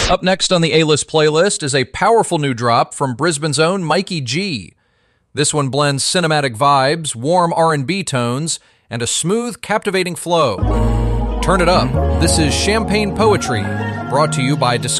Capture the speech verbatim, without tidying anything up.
Up next on the A-List playlist is a powerful new drop from Brisbane's own Mikey G. This one blends cinematic vibes, warm R and B tones, and a smooth, captivating flow. Turn it up. This is Champagne Poetry, brought to you by Discover.